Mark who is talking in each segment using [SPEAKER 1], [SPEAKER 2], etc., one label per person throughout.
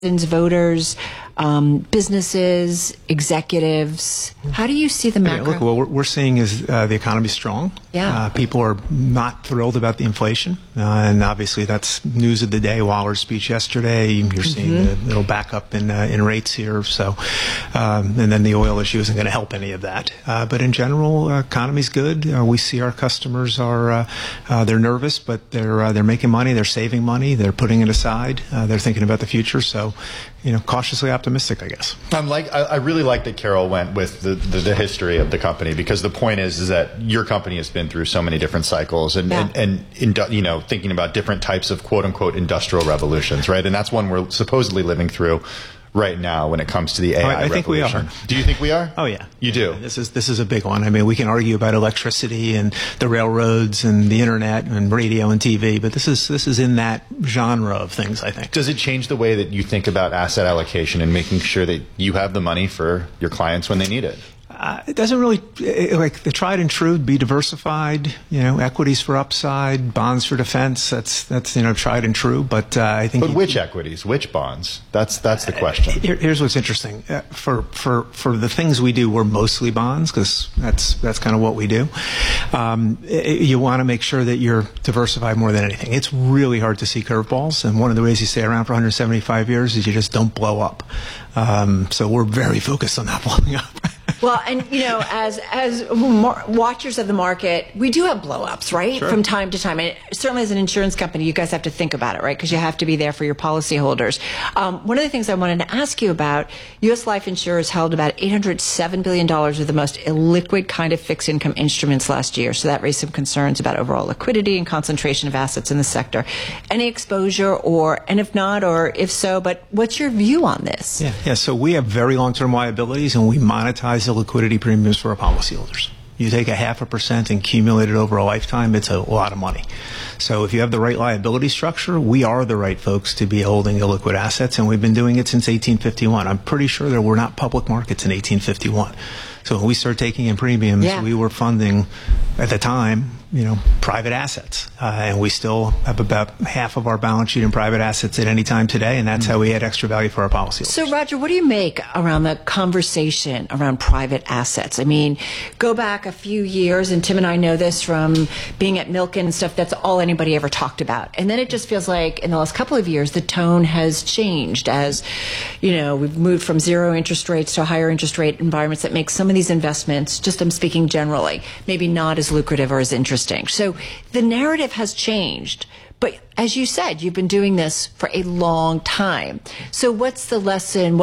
[SPEAKER 1] voters, businesses, executives? How do you see the macro?
[SPEAKER 2] Look, what we're seeing is the economy's strong.
[SPEAKER 1] Yeah.
[SPEAKER 2] People are not thrilled about the inflation, and obviously that's news of the day. Waller's speech yesterday, you're seeing the little backup in rates here. So, and then the oil issue isn't going to help any of that. But in general, economy's good. We see our customers are they're nervous, but they're making money, they're saving money, they're putting it aside, they're thinking about the future. So, cautiously optimistic, I guess.
[SPEAKER 3] I really like that Carol went with the history of the company, because the point is that your company has been through so many different cycles and thinking about different types of quote unquote industrial revolutions, right? And that's one we're supposedly living through right now when it comes to the AI
[SPEAKER 2] I think
[SPEAKER 3] revolution.
[SPEAKER 2] we are.
[SPEAKER 3] Do you think we are?
[SPEAKER 2] Oh yeah,
[SPEAKER 3] you do.
[SPEAKER 2] This is a big one. I mean, we can argue about electricity and the railroads and the internet and radio and TV, but this is in that genre of things, I think.
[SPEAKER 3] Does it change the way that you think about asset allocation and making sure that you have the money for your clients when they need it?
[SPEAKER 2] It doesn't really, like the tried and true, be diversified, equities for upside, bonds for defense, that's tried and true, but I think...
[SPEAKER 3] But which equities, which bonds? That's the question.
[SPEAKER 2] Here's what's interesting. For the things we do, we're mostly bonds, because that's kind of what we do. You want to make sure that you're diversified more than anything. It's really hard to see curveballs, and one of the ways you stay around for 175 years is you just don't blow up. So we're very focused on not blowing up.
[SPEAKER 1] Well, and as watchers of the market, we do have blow-ups, right?
[SPEAKER 2] Sure.
[SPEAKER 1] From time to time. And certainly as an insurance company, you guys have to think about it, right? Because you have to be there for your policyholders. One of the things I wanted to ask you about, U.S. life insurers held about $807 billion of the most illiquid kind of fixed income instruments last year. So that raised some concerns about overall liquidity and concentration of assets in the sector. Any exposure, and if not, or if so, but what's your view on this?
[SPEAKER 2] Yeah. So we have very long-term liabilities, and we monetize the liquidity premiums for our policyholders. You take 0.5% and accumulate it over a lifetime, it's a lot of money. So if you have the right liability structure, we are the right folks to be holding illiquid assets, and we've been doing it since 1851. I'm pretty sure there were not public markets in 1851. So when we started taking in premiums, we were funding, at the time, private assets. And we still have about half of our balance sheet in private assets at any time today, and that's how we add extra value for our policyholders.
[SPEAKER 1] So, Roger, what do you make around the conversation around private assets? I mean, go back a few years, and Tim and I know this from being at Milken and stuff, that's all anybody ever talked about. And then it just feels like in the last couple of years, the tone has changed as, we've moved from zero interest rates to higher interest rate environments that make some of these investments, just I'm speaking generally, maybe not as lucrative or as interesting. So the narrative has changed. But as you said, you've been doing this for a long time. So what's the lesson?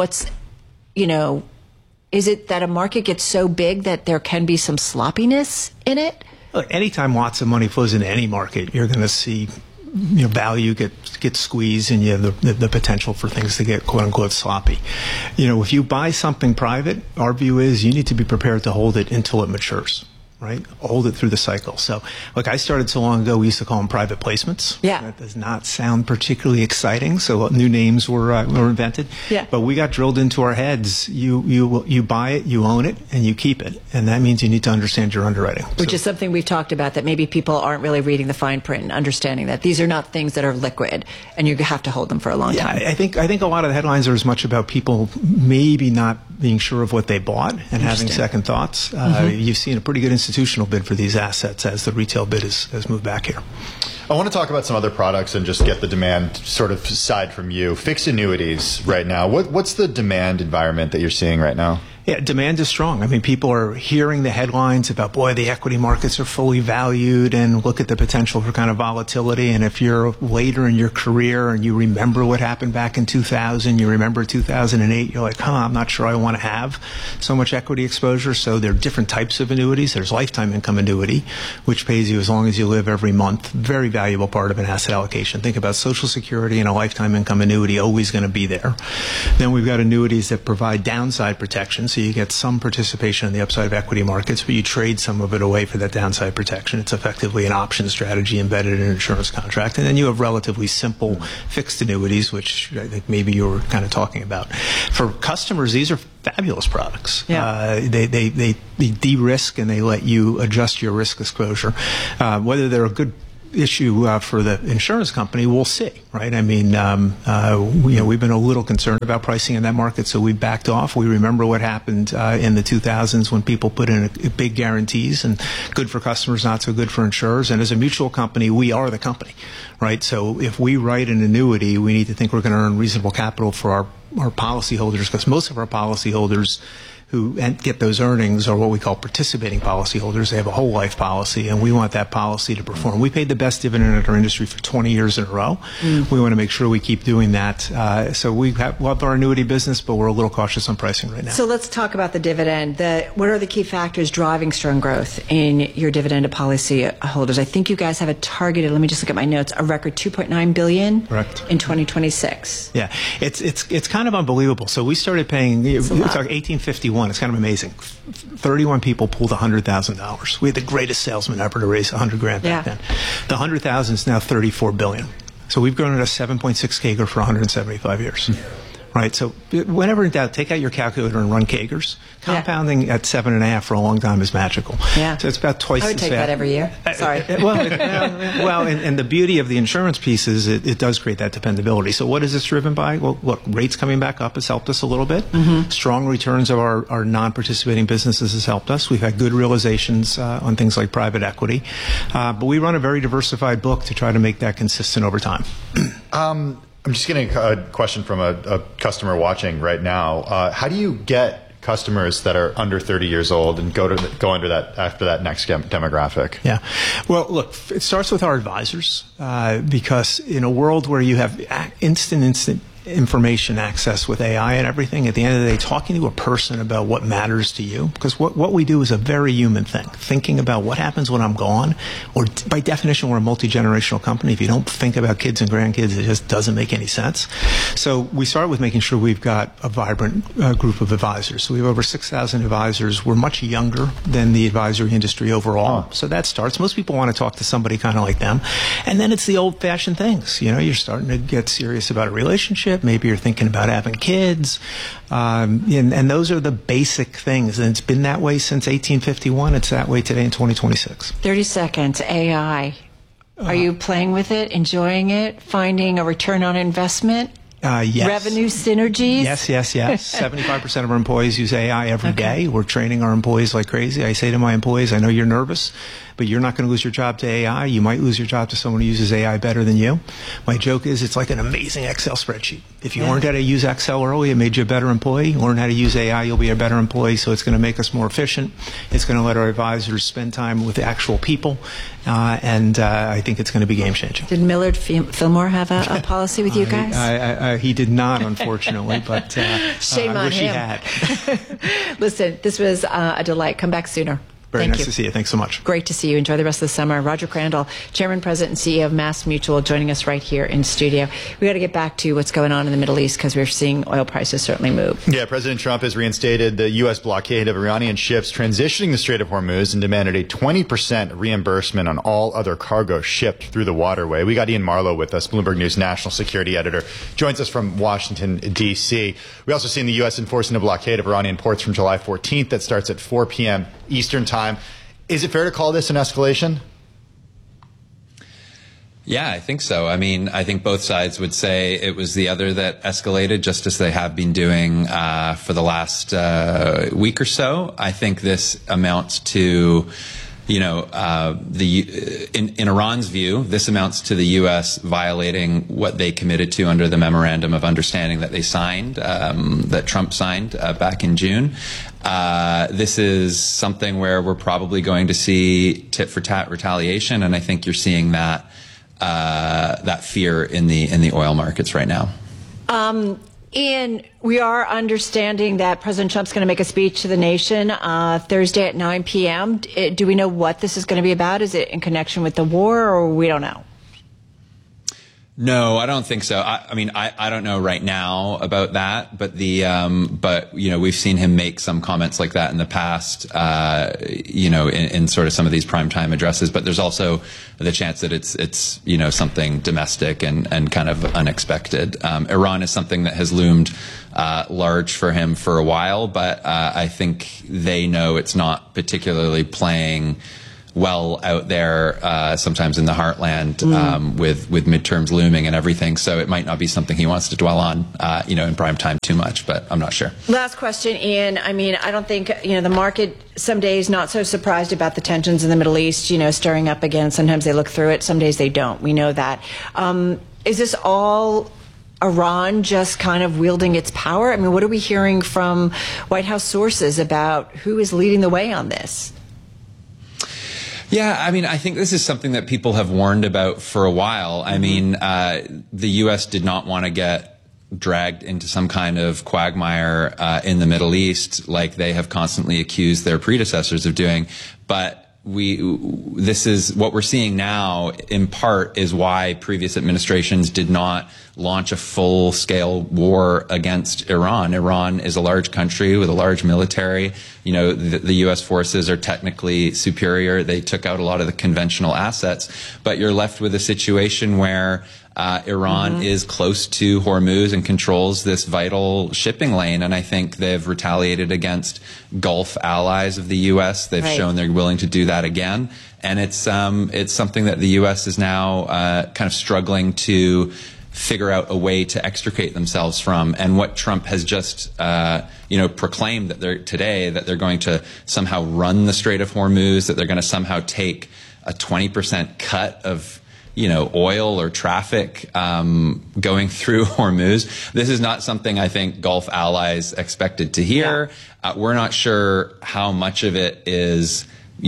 [SPEAKER 1] Is it that a market gets so big that there can be some sloppiness in it?
[SPEAKER 2] Look, anytime lots of money flows into any market, you're going to see value get squeezed, and you have the potential for things to get quote unquote sloppy. If you buy something private, our view is you need to be prepared to hold it until it matures. Right? Hold it through the cycle. So, look, I started so long ago, we used to call them private placements.
[SPEAKER 1] Yeah.
[SPEAKER 2] That does not sound particularly exciting, so new names were invented.
[SPEAKER 1] Yeah.
[SPEAKER 2] But we got drilled into our heads. You buy it, you own it, and you keep it. And that means you need to understand your underwriting.
[SPEAKER 1] Which is something we've talked about, that maybe people aren't really reading the fine print and understanding that these are not things that are liquid, and you have to hold them for a long time.
[SPEAKER 2] I think a lot of the headlines are as much about people maybe not being sure of what they bought and having second thoughts. You've seen a pretty good institutional bid for these assets as the retail bid has moved back here.
[SPEAKER 3] I want to talk about some other products and just get the demand sort of side from you. Fixed annuities right now. What's the demand environment that you're seeing right now?
[SPEAKER 2] Yeah, demand is strong. I mean, people are hearing the headlines about, boy, the equity markets are fully valued, and look at the potential for kind of volatility. And if you're later in your career and you remember what happened back in 2000, you remember 2008, you're like, I'm not sure I want to have so much equity exposure. So there are different types of annuities. There's lifetime income annuity, which pays you as long as you live every month. Very valuable part of an asset allocation. Think about Social Security and a lifetime income annuity, always going to be there. Then we've got annuities that provide downside protection. So you get some participation in the upside of equity markets, but you trade some of it away for that downside protection. It's effectively an option strategy embedded in an insurance contract. And then you have relatively simple fixed annuities, which I think maybe you were kind of talking about. For customers, these are fabulous products.
[SPEAKER 1] Yeah.
[SPEAKER 2] They de-risk, and they let you adjust your risk exposure. Whether they're a good issue for the insurance company, we'll see, right? I mean, we've been a little concerned about pricing in that market, so we backed off. We remember what happened in the 2000s when people put in big guarantees, and good for customers, not so good for insurers. And as a mutual company, we are the company, right? So if we write an annuity, we need to think we're going to earn reasonable capital for our policyholders, because most of our policyholders who get those earnings are what we call participating policyholders. They have a whole life policy, and we want that policy to perform. We paid the best dividend in our industry for 20 years in a row. We want to make sure we keep doing that. So we love our annuity business, but we're a little cautious on pricing right now.
[SPEAKER 1] So let's talk about the dividend. What are the key factors driving strong growth in your dividend to policyholders? I think you guys have a targeted, let me just look at my notes, a record $2.9 billion
[SPEAKER 2] Correct.
[SPEAKER 1] In 2026.
[SPEAKER 2] Yeah, it's kind of unbelievable. So we started paying, it's like 1851. It's kind of amazing. 31 people pulled $100,000. We had the greatest salesman ever to raise $100,000 back then. The 100,000 is now $34 billion. So we've grown at a 7.6 CAGR for 175 years. Right, so whenever in doubt, take out your calculator and run CAGRs. Compounding at 7.5 for a long time is magical.
[SPEAKER 1] Yeah.
[SPEAKER 2] So it's about twice.
[SPEAKER 1] I would take that every year. Sorry.
[SPEAKER 2] And the beauty of the insurance piece is it does create that dependability. So what is this driven by? Well, look, rates coming back up has helped us a little bit. Strong returns of our non-participating businesses has helped us. We've had good realizations on things like private equity, but we run a very diversified book to try to make that consistent over time.
[SPEAKER 3] I'm just getting a question from a customer watching right now. How do you get customers that are under 30 years old and go under that after that next demographic?
[SPEAKER 2] Yeah, well, look, it starts with our advisors because in a world where you have instant information access with AI and everything, at the end of the day, talking to a person about what matters to you, because what we do is a very human thing. Thinking about what happens when I'm gone, or by definition, we're a multi-generational company. If you don't think about kids and grandkids, it just doesn't make any sense. So we start with making sure we've got a vibrant group of advisors. So we have over 6,000 advisors. We're much younger than the advisory industry overall. So that starts. Most people want to talk to somebody kind of like them. And then it's the old-fashioned things. You know, you're starting to get serious about a relationship. Maybe you're thinking about having kids. And those are the basic things. And it's been that way since 1851. It's that way today in 2026.
[SPEAKER 1] 30 seconds. AI. Are you playing with it, enjoying it, finding a return on investment?
[SPEAKER 2] Yes.
[SPEAKER 1] Revenue synergies?
[SPEAKER 2] Yes. 75% of our employees use AI every day. We're training our employees like crazy. I say to my employees, I know you're nervous, but you're not going to lose your job to AI. You might lose your job to someone who uses AI better than you. My joke is it's like an amazing Excel spreadsheet. If you learned how to use Excel early, it made you a better employee. Learn how to use AI, you'll be a better employee. So it's going to make us more efficient. It's going to let our advisors spend time with actual people. And I think it's going to be game-changing.
[SPEAKER 1] Did Millard Fillmore have a policy with you guys?
[SPEAKER 2] He did not, unfortunately, but
[SPEAKER 1] shame
[SPEAKER 2] I
[SPEAKER 1] on
[SPEAKER 2] wish
[SPEAKER 1] him.
[SPEAKER 2] he had.
[SPEAKER 1] Listen, this was a delight. Come back sooner.
[SPEAKER 2] Very
[SPEAKER 1] Thank
[SPEAKER 2] nice
[SPEAKER 1] you.
[SPEAKER 2] to see you. Thanks so much.
[SPEAKER 1] Great to see you. Enjoy the rest of the summer. Roger Crandall, Chairman, President, and CEO of Mass Mutual, joining us right here in studio. We got to get back to what's going on in the Middle East because we're seeing oil prices certainly move.
[SPEAKER 3] Yeah, President Trump has reinstated the U.S. blockade of Iranian ships transitioning the Strait of Hormuz and demanded a 20% reimbursement on all other cargo shipped through the waterway. We got Ian Marlowe with us, Bloomberg News national security editor, joins us from Washington, D.C. We also seen the U.S. enforcing a blockade of Iranian ports from July 14th that starts at 4 p.m. Eastern time. Is it fair to call this an escalation?
[SPEAKER 4] Yeah, I think so. I mean, I think both sides would say it was the other that escalated, just as they have been doing for the last week or so. I think this amounts to, in Iran's view, this amounts to the U.S. violating what they committed to under the Memorandum of Understanding that they signed, that Trump signed back in June. This is something where we're probably going to see tit-for-tat retaliation, and I think you're seeing that fear in the oil markets right now.
[SPEAKER 1] Ian, we are understanding that President Trump's going to make a speech to the nation Thursday at 9 p.m. Do we know what this is going to be about? Is it in connection with the war, or we don't know?
[SPEAKER 4] No, I don't think so. I don't know right now about that, but we've seen him make some comments like that in the past, in sort of some of these primetime addresses. But there's also the chance that it's something domestic and kind of unexpected. Iran is something that has loomed large for him for a while, but I think they know it's not particularly playing well out there, sometimes in the heartland, with midterms looming and everything. So it might not be something he wants to dwell on, in prime time too much, but I'm not sure.
[SPEAKER 1] Last question, Ian. I mean, I don't think, the market some days not so surprised about the tensions in the Middle East, stirring up again. Sometimes they look through it. Some days they don't. We know that. Is this all Iran just kind of wielding its power? I mean, what are we hearing from White House sources about who is leading the way on this?
[SPEAKER 4] Yeah, I mean, I think this is something that people have warned about for a while. I mean, the U.S. did not want to get dragged into some kind of quagmire in the Middle East like they have constantly accused their predecessors of doing. But this is what we're seeing now, in part, is why previous administrations did not launch a full-scale war against Iran. Iran is a large country with a large military. The U.S. forces are technically superior. They took out a lot of the conventional assets, but you're left with a situation where Iran is close to Hormuz and controls this vital shipping lane. And I think they've retaliated against Gulf allies of the U.S. They've shown they're willing to do that again. And it's something that the U.S. is now kind of struggling to figure out a way to extricate themselves from. And what Trump has just proclaimed that they're going to somehow run the Strait of Hormuz, that they're going to somehow take a 20% cut of oil or traffic going through Hormuz. This is not something I think Gulf expected to hear. Yeah. We're not sure how much of it is,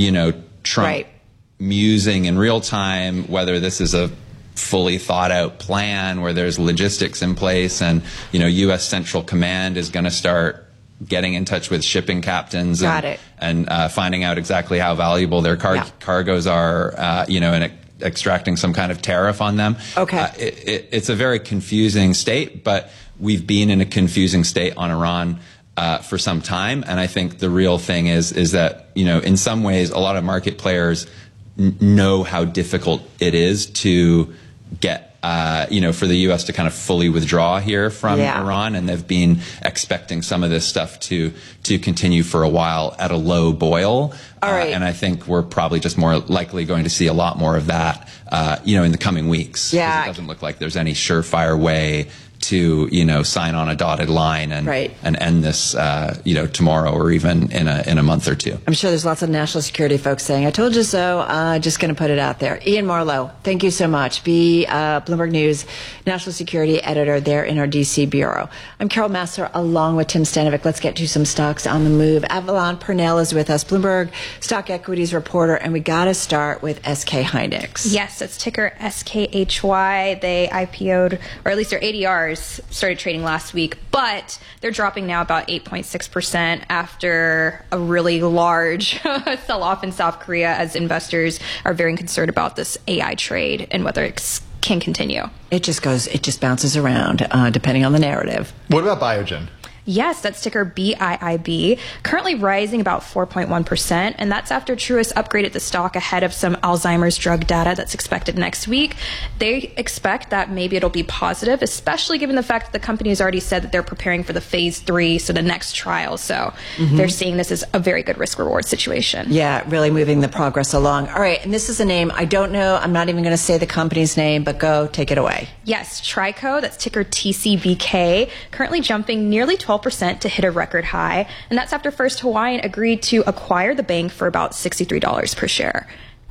[SPEAKER 4] Trump musing in real time, whether this is a fully thought out plan where there's logistics in place and, U.S. Central Command is going to start getting in touch with shipping captains and finding out exactly how valuable their cargoes are, and extracting some kind of tariff on them. Okay. It's a very confusing state, but we've been in a confusing state on Iran for some time. And I think the real thing is that, in some ways, a lot of market players know how difficult it is to get, for the U.S. to kind of fully withdraw here from Iran. And they've been expecting some of this stuff to continue for a while at a low boil. All right. And I think we're probably just more likely going to see a lot more of that, in the coming weeks. Yeah. It doesn't look like there's any surefire way to, sign on a dotted line and end this, tomorrow or even in a month or two. I'm sure there's lots of national security folks saying, I told you so, just going to put it out there. Ian Marlowe, thank you so much. Bloomberg News national security editor there in our D.C. bureau. I'm Carol Massar along with Tim Stanovic. Let's get to some stocks on the move. Avalon Purnell is with us, Bloomberg stock equities reporter, and we got to start with SK Hynix.
[SPEAKER 5] Yes, it's ticker SKHY. They IPO'd, or at least their ADRs started trading last week, but they're dropping now about 8.6% after a really large sell-off in South Korea, as investors are very concerned about this AI trade and whether it can continue. It just bounces around depending on the narrative.
[SPEAKER 3] What about Biogen?
[SPEAKER 5] Yes, that's ticker BIIB, currently rising about 4.1%, and that's after Truist upgraded the stock ahead of some Alzheimer's drug data that's expected next week. They expect that maybe it'll be positive, especially given the fact that the company has already said that they're preparing for the phase 3, so the next trial. So they're seeing this as a very good risk-reward situation. Yeah, really moving the progress along. All right, and this is a name I don't know. I'm not even going to say the company's name, but go take it away. Yes, Trico, that's ticker TCBK, currently jumping nearly 12% to hit a record high, and that's after First Hawaiian agreed to acquire the bank for about $63 per share.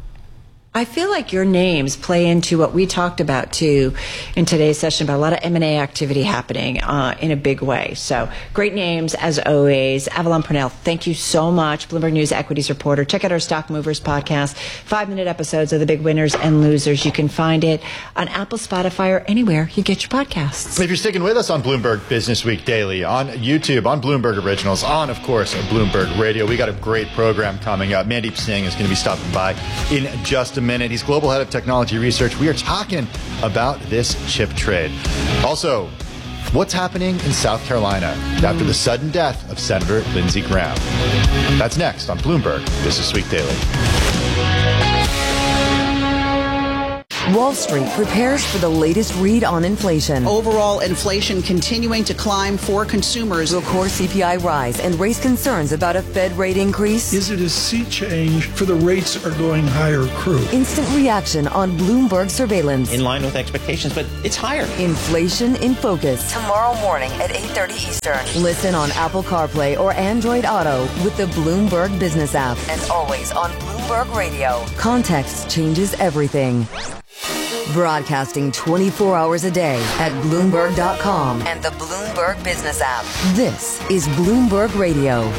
[SPEAKER 5] I feel like your names play into what we talked about too in today's session about a lot of M&A activity happening in a big way. So great names as always. Avalon Purnell, thank you so much. Bloomberg News equities reporter. Check out our Stock Movers podcast, 5-minute episodes of the big winners and losers. You can find it on Apple, Spotify, or anywhere you get your podcasts.
[SPEAKER 3] If you're sticking with us on Bloomberg Business Week Daily, on YouTube, on Bloomberg Originals, on, of course, Bloomberg Radio, we got a great program coming up. Mandeep Singh is going to be stopping by in just a minute. He's global head of technology research. We are talking about this chip trade. Also, what's happening in South Carolina after the sudden death of Senator Lindsey Graham? That's next on Bloomberg Business Week Daily.
[SPEAKER 6] Wall Street prepares for the latest read on inflation.
[SPEAKER 7] Overall inflation continuing to climb for consumers.
[SPEAKER 6] Will core CPI rise and raise concerns about a Fed rate increase?
[SPEAKER 8] Is it a sea change for the rates are going higher crew?
[SPEAKER 6] Instant reaction on Bloomberg surveillance.
[SPEAKER 9] In line with expectations, but it's higher.
[SPEAKER 6] Inflation in Focus. Tomorrow morning at 8:30 Eastern. Listen on Apple CarPlay or Android Auto with the Bloomberg Business app. And always on Bloomberg Radio. Context changes everything. Broadcasting 24 hours a day at Bloomberg.com and the Bloomberg Business app. This is Bloomberg Radio.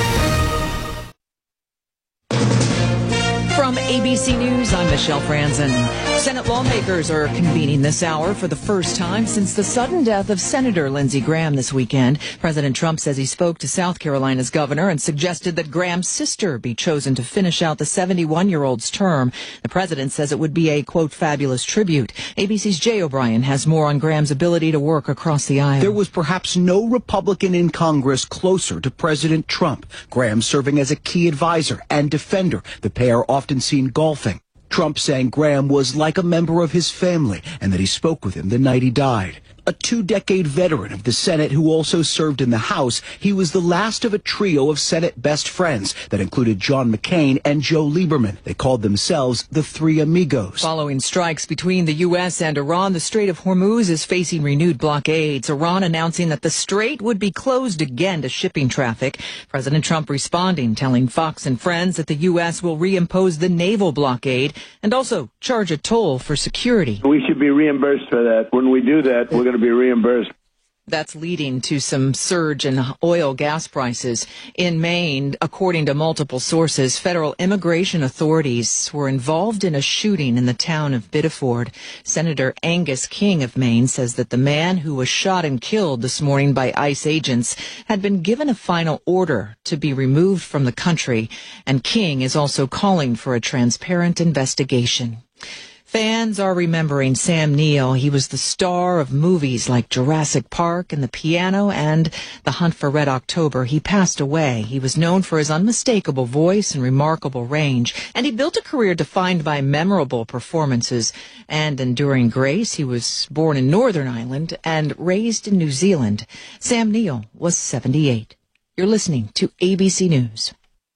[SPEAKER 10] From ABC News, I'm Michelle Franzen. Senate lawmakers are convening this hour for the first time since the sudden death of Senator Lindsey Graham this weekend. President Trump says he spoke to South Carolina's governor and suggested that Graham's sister be chosen to finish out the 71-year-old's term. The president says it would be a, quote, fabulous tribute. ABC's Jay O'Brien has more on Graham's ability to work across the aisle.
[SPEAKER 11] There was perhaps no Republican in Congress closer to President Trump. Graham serving as a key advisor and defender. The pair often seen golfing. Trump saying Graham was like a member of his family and that he spoke with him the night he died. A 2-decade veteran of the Senate who also served in the House, he was the last of a trio of Senate best friends that included John McCain and Joe Lieberman. They called themselves the Three Amigos.
[SPEAKER 10] Following strikes between the U.S. and Iran, the Strait of Hormuz is facing renewed blockades. Iran announcing that the strait would be closed again to shipping traffic. President Trump responding, telling Fox and Friends that the U.S. will reimpose the naval blockade and also charge a toll for security.
[SPEAKER 12] We should be reimbursed for that. When we do that, we're going to be reimbursed.
[SPEAKER 10] That's leading to some surge in oil gas prices. In Maine, according to multiple sources, federal immigration authorities were involved in a shooting in the town of Biddeford. Senator Angus King of Maine says that the man who was shot and killed this morning by ICE agents had been given a final order to be removed from the country, and King is also calling for a transparent investigation. Fans are remembering Sam Neill. He was the star of movies like Jurassic Park and The Piano and The Hunt for Red October. He passed away. He was known for his unmistakable voice and remarkable range, and he built a career defined by memorable performances and enduring grace. He was born in Northern Ireland and raised in New Zealand. Sam Neill was 78. You're listening to ABC News.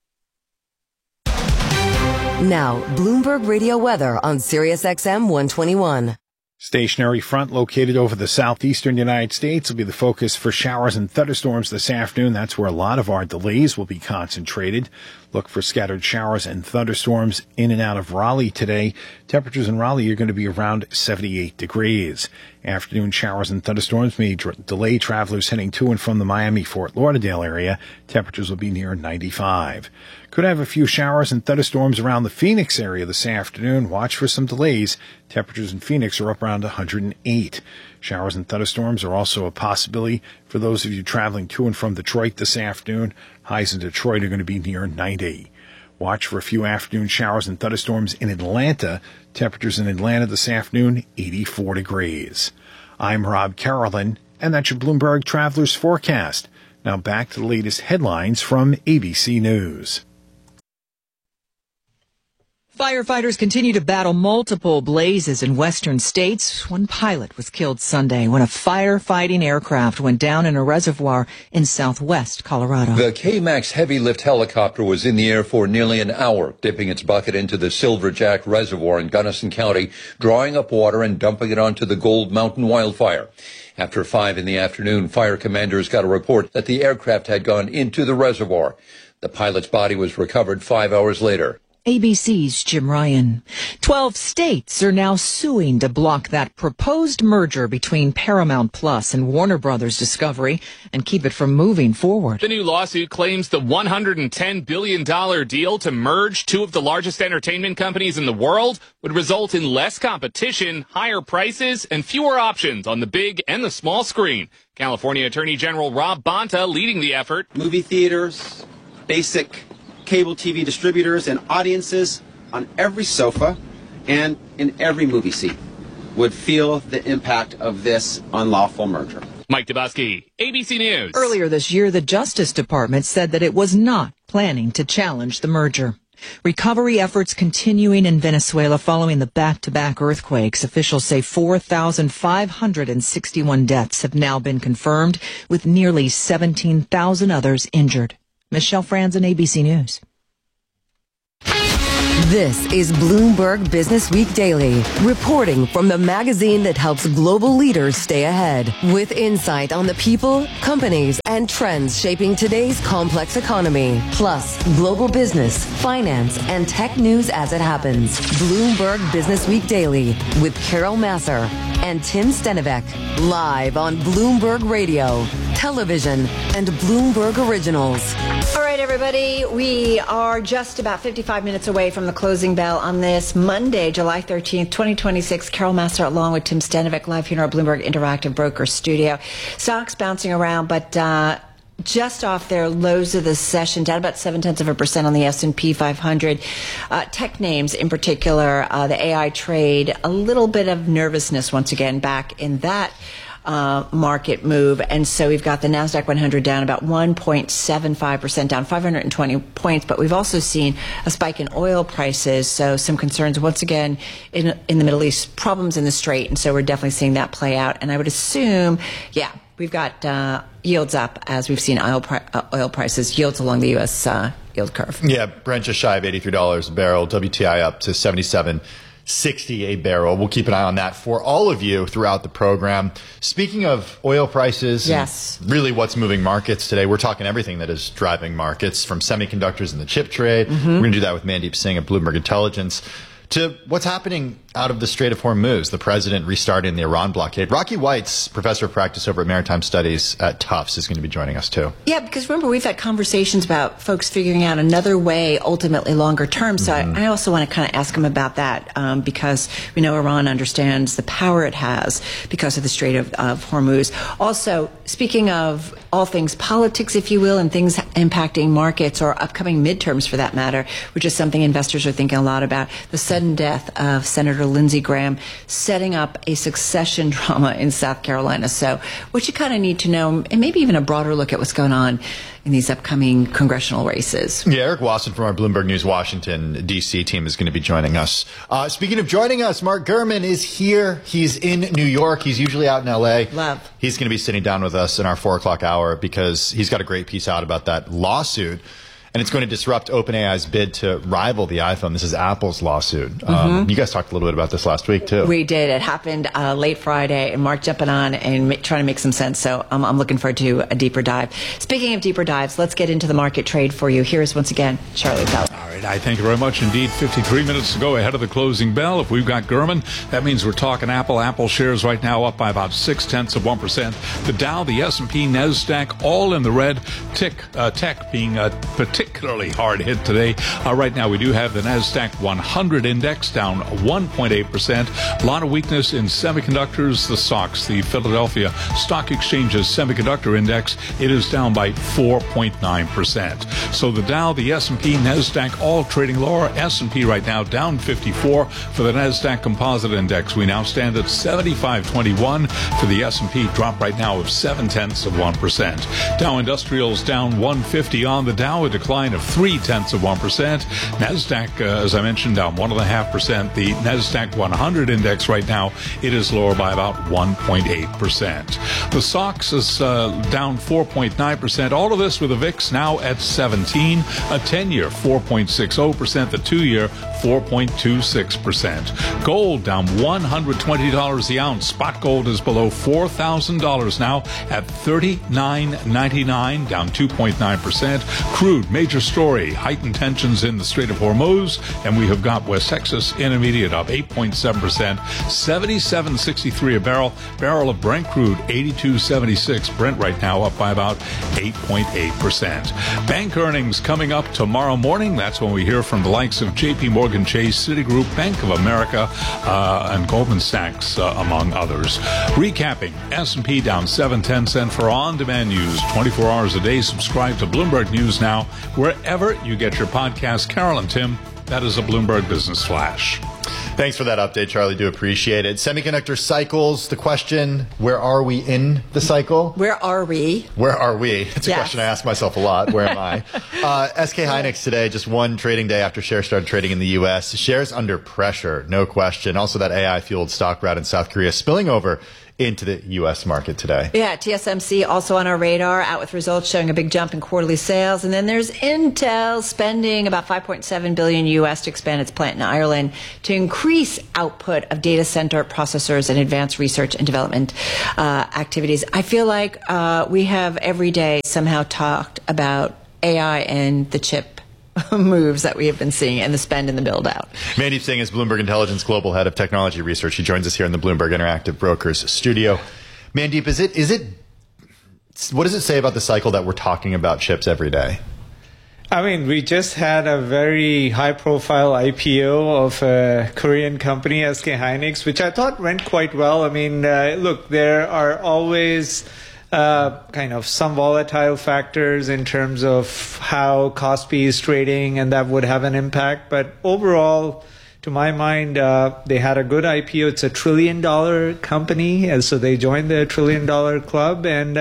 [SPEAKER 6] Now, Bloomberg Radio weather on Sirius XM 121.
[SPEAKER 13] Stationary front located over the southeastern United States will be the focus for showers and thunderstorms this afternoon. That's where a lot of our delays will be concentrated. Look for scattered showers and thunderstorms in and out of Raleigh today. Temperatures in Raleigh are going to be around 78 degrees. Afternoon showers and thunderstorms may delay travelers heading to and from the Miami-Fort Lauderdale area. Temperatures will be near 95. Could have a few showers and thunderstorms around the Phoenix area this afternoon. Watch for some delays. Temperatures in Phoenix are up around 108. Showers and thunderstorms are also a possibility for those of you traveling to and from Detroit this afternoon. Highs in Detroit are going to be near 90. Watch for a few afternoon showers and thunderstorms in Atlanta. Temperatures in Atlanta this afternoon, 84 degrees. I'm Rob Carolyn, and that's your Bloomberg Travelers Forecast. Now back to the latest headlines from ABC News.
[SPEAKER 10] Firefighters continue to battle multiple blazes in western states. One pilot was killed Sunday when a firefighting aircraft went down in a reservoir in southwest Colorado.
[SPEAKER 14] The K-MAX heavy lift helicopter was in the air for nearly an hour, dipping its bucket into the Silverjack Reservoir in Gunnison County, drawing up water and dumping it onto the Gold Mountain wildfire. After 5 in the afternoon, fire commanders got a report that the aircraft had gone into the reservoir. The pilot's body was recovered 5 hours later.
[SPEAKER 10] ABC's Jim Ryan. 12 states are now suing to block that proposed merger between Paramount Plus and Warner Brothers Discovery and keep it from moving forward.
[SPEAKER 15] The new lawsuit claims the $110 billion deal to merge two of the largest entertainment companies in the world would result in less competition, higher prices, and fewer options on the big and the small screen. California Attorney General Rob Bonta leading the effort.
[SPEAKER 16] Movie theaters, basic cable TV distributors, and audiences on every sofa and in every movie seat would feel the impact of this unlawful merger.
[SPEAKER 15] Mike Dubusky, ABC News.
[SPEAKER 10] Earlier this year, the Justice Department said that it was not planning to challenge the merger. Recovery efforts continuing in Venezuela following the back-to-back earthquakes. Officials say 4,561 deaths have now been confirmed, with nearly 17,000 others injured. Michelle Franzen, ABC News.
[SPEAKER 6] This is Bloomberg Business Week Daily, reporting from the magazine that helps global leaders stay ahead, with insight on the people, companies, and trends shaping today's complex economy, plus global business, finance, and tech news as it happens. Bloomberg Business Week Daily with Carol Massar and Tim Stenivek, live on Bloomberg Radio, television, and Bloomberg Originals.
[SPEAKER 1] All right, everybody, we are just about 55 minutes away from the closing bell on this Monday, July 13th, 2026. Carol Massar along with Tim Stenivek live here in our Bloomberg Interactive Broker studio. Stocks bouncing around, but just off their lows of the session, down about 0.7% on the S&P 500. Tech names in particular, the AI trade, a little bit of nervousness once again back in that market move. And so we've got the NASDAQ 100 down about 1.75%, down 520 points. But we've also seen a spike in oil prices. So some concerns once again in the Middle East, problems in the Strait. And so we're definitely seeing that play out. And I would assume, we've got yields up as we've seen oil prices, yields along the U.S. Yield curve.
[SPEAKER 3] Yeah, Brent just shy of $83 a barrel, WTI up to $77.60 a barrel. We'll keep an eye on that for all of you throughout the program. Speaking of oil prices,
[SPEAKER 1] yes,
[SPEAKER 3] and really what's moving markets today, we're talking everything that is driving markets, from semiconductors and the chip trade. We're going to do that with Mandeep Singh of Bloomberg Intelligence, to what's happening out of the Strait of Hormuz, the president restarting the Iran blockade. Rocky White's professor of practice over at Maritime Studies at Tufts is going to be joining us too.
[SPEAKER 1] Yeah, because remember, we've had conversations about folks figuring out another way, ultimately longer term. So I also want to kind of ask him about that because we know Iran understands the power it has because of the Strait of Hormuz. Also, speaking of all things politics, if you will, and things impacting markets or upcoming midterms for that matter, which is something investors are thinking a lot about, the sudden death of Senator Lindsey Graham, setting up a succession drama in South Carolina. So what you kind of need to know, and maybe even a broader look at what's going on in these upcoming congressional races.
[SPEAKER 3] Yeah, Eric Wasson from our Bloomberg News Washington, D.C. team is going to be joining us. Speaking of joining us, Mark Gurman is here. He's in New York. He's usually out in L.A.
[SPEAKER 1] Love.
[SPEAKER 3] He's going to be sitting down with us in our 4 o'clock hour because he's got a great piece out about that lawsuit. And it's going to disrupt OpenAI's bid to rival the iPhone. This is Apple's lawsuit. You guys talked a little bit about this last week, too.
[SPEAKER 1] We did. It happened late Friday, and Mark jumping on and trying to make some sense. So I'm looking forward to a deeper dive. Speaking of deeper dives, let's get into the market trade for you. Here is once again Charlie Pell.
[SPEAKER 17] All right. I thank you very much indeed. 53 minutes to go ahead of the closing bell. If we've got Gurman, that means we're talking Apple. Apple shares right now up by about 0.6%. The Dow, the S&P, NASDAQ, all in the red. Tech being particularly hard hit today. Right now we do have the NASDAQ 100 index down 1.8%. A lot of weakness in semiconductors. The SOX, the Philadelphia Stock Exchange's semiconductor index, it is down by 4.9%. So the Dow, the S&P, NASDAQ all trading lower. S&P right now down 54 for the NASDAQ Composite Index. We now stand at 75.21 for the S&P, drop right now of 0.7%. Dow Industrials down 150 on the Dow, a decline of 0.3%. NASDAQ, as I mentioned, down 1.5%. The NASDAQ 100 index right now, it is lower by about 1.8%. The SOX is down 4.9%. All of this with the VIX now at 17, a 10-year 4.60%, the 2-year 4.26%. Gold down $120 the ounce. Spot gold is below $4,000 now at $39.99, down 2.9%. Crude, major story, heightened tensions in the Strait of Hormuz, and we have got West Texas Intermediate up 8.7%, $77.63 a barrel. Barrel of Brent crude, $82.76. Brent right now up by about 8.8%. Bank earnings coming up tomorrow morning. That's when we hear from the likes of J.P. Morgan Chase, Citigroup, Bank of America, and Goldman Sachs, among others. Recapping, S&P down 7/10 for on-demand news 24 hours a day. Subscribe to Bloomberg News now wherever you get your podcast. Carol and Tim, that is a Bloomberg Business Flash.
[SPEAKER 3] Thanks for that update, Charlie. Do appreciate it. Semiconductor cycles, the question, where are we in the cycle?
[SPEAKER 1] Where are we?
[SPEAKER 3] Where are we? It's a question I ask myself a lot. Where am I? SK Hynix today, just one trading day after shares started trading in the U.S. Shares under pressure, no question. Also that AI-fueled stock rout in South Korea spilling over into the U.S. market today.
[SPEAKER 1] Yeah, TSMC also on our radar, out with results showing a big jump in quarterly sales. And then there's Intel spending about $5.7 billion U.S. to expand its plant in Ireland to increase output of data center processors and advanced research and development activities. I feel like we have every day somehow talked about AI and the chip moves that we have been seeing and the spend and the build out.
[SPEAKER 3] Mandeep Singh is Bloomberg Intelligence Global Head of Technology Research. He joins us here in the Bloomberg Interactive Brokers studio. Mandeep, what does it say about the cycle that we're talking about chips every day?
[SPEAKER 18] I mean, we just had a very high-profile IPO of a Korean company, SK Hynix, which I thought went quite well. I mean, look, there are always kind of some volatile factors in terms of how Kospi is trading, and that would have an impact. But overall, to my mind, they had a good IPO. It's $1 trillion company, and so they joined the $1 trillion club. And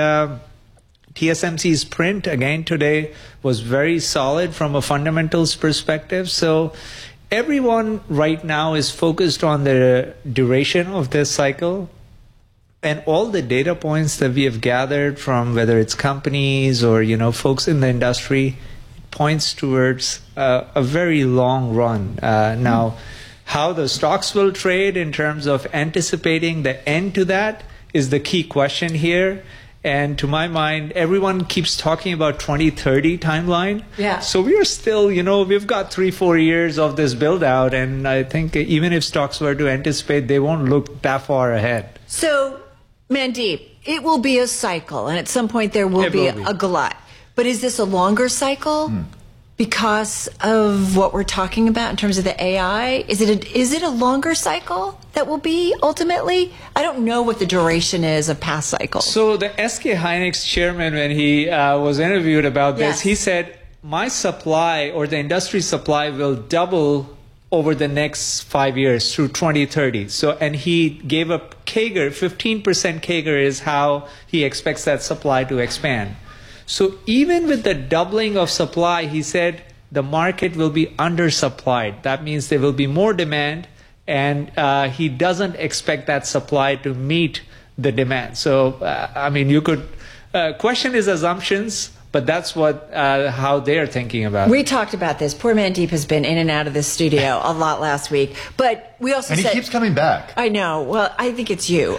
[SPEAKER 18] TSMC's print, again, today was very solid from a fundamentals perspective. So everyone right now is focused on the duration of this cycle. And all the data points that we have gathered from whether it's companies or, folks in the industry, points towards a very long run. Now, how the stocks will trade in terms of anticipating the end to that is the key question here. And to my mind, everyone keeps talking about 2030 timeline.
[SPEAKER 1] Yeah.
[SPEAKER 18] So we are still, we've got 3-4 years of this build out. And I think even if stocks were to anticipate, they won't look that far ahead.
[SPEAKER 1] So, Mandeep, it will be a cycle, and at some point there will be a glut. But is this a longer cycle because of what we're talking about in terms of the AI? Is it a longer cycle that will be ultimately? I don't know what the duration is of past cycles.
[SPEAKER 18] So the SK Hynix chairman, when he was interviewed about this, he said, my supply or the industry supply will double over the next 5 years through 2030. So, and he gave a CAGR, 15% CAGR is how he expects that supply to expand. So even with the doubling of supply, he said the market will be undersupplied. That means there will be more demand, and he doesn't expect that supply to meet the demand. So, you could question his assumptions, but that's how they're thinking about it.
[SPEAKER 1] We talked about this. Poor Mandeep has been in and out of this studio a lot last week. But we also
[SPEAKER 3] said... And he keeps coming back.
[SPEAKER 1] I know. Well, I think it's you.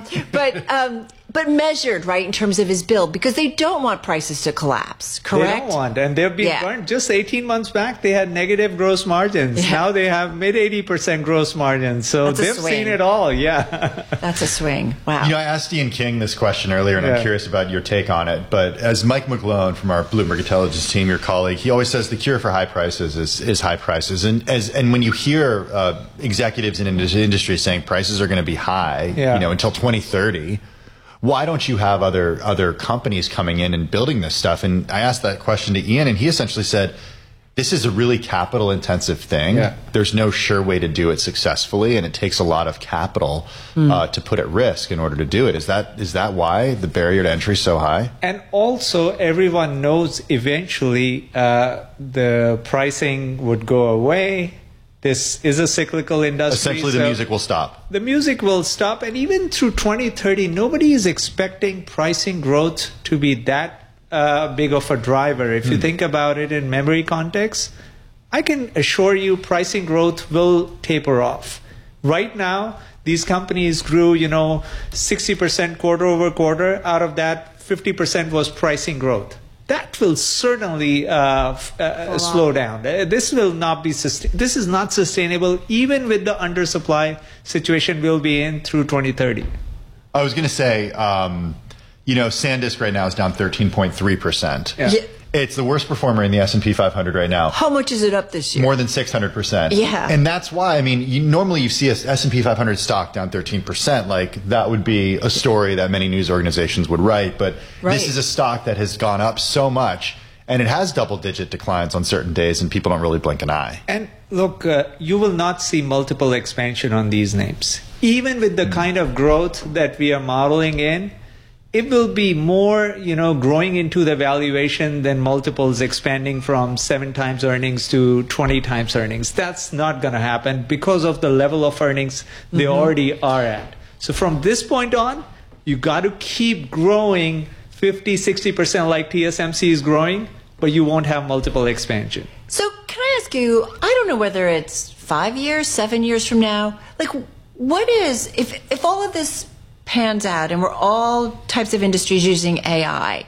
[SPEAKER 1] But measured, right, in terms of his build, because they don't want prices to collapse, correct?
[SPEAKER 18] They don't want, and they've been burned. Just 18 months back, they had negative gross margins. Yeah. Now they have mid-80% gross margins. So they've seen it all,
[SPEAKER 1] That's a swing. Wow.
[SPEAKER 3] I asked Ian King this question earlier, and I'm curious about your take on it. But as Mike McGlone from our Bloomberg Intelligence team, your colleague, he always says the cure for high prices is high prices. And when you hear executives in industry saying prices are going to be high, until 2030, why don't you have other companies coming in and building this stuff? And I asked that question to Ian, and he essentially said, this is a really capital intensive thing. Yeah. There's no sure way to do it successfully, and it takes a lot of capital to put at risk in order to do it. Is that why the barrier to entry is so high?
[SPEAKER 18] And also, everyone knows eventually the pricing would go away. This is a cyclical industry.
[SPEAKER 3] Essentially, the music will stop.
[SPEAKER 18] The music will stop, and even through 2030, nobody is expecting pricing growth to be that big of a driver. If you think about it in memory context, I can assure you pricing growth will taper off. Right now, these companies grew, 60% quarter over quarter. Out of that, 50% was pricing growth. That will certainly slow down. This will not be this is not sustainable, even with the undersupply situation we'll be in through 2030.
[SPEAKER 3] I was going to say, SanDisk right now is down 13.3%. Yeah. It's the worst performer in the S&P 500 right now.
[SPEAKER 1] How much is it up this year?
[SPEAKER 3] More than 600%.
[SPEAKER 1] Yeah.
[SPEAKER 3] And that's why, normally you see a S&P 500 stock down 13%. Like, that would be a story that many news organizations would write. But this is a stock that has gone up so much. And it has double-digit declines on certain days, and people don't really blink an eye.
[SPEAKER 18] And look, you will not see multiple expansion on these names. Even with the kind of growth that we are modeling in, it will be more, growing into the valuation than multiples expanding from 7 times earnings to 20 times earnings. That's not going to happen because of the level of earnings they already are at. So from this point on, you got to keep growing 50, 60% like TSMC is growing, but you won't have multiple expansion.
[SPEAKER 1] So can I ask you, I don't know whether it's 5 years, 7 years from now, like what is, if all of this pans out and we're all types of industries using AI,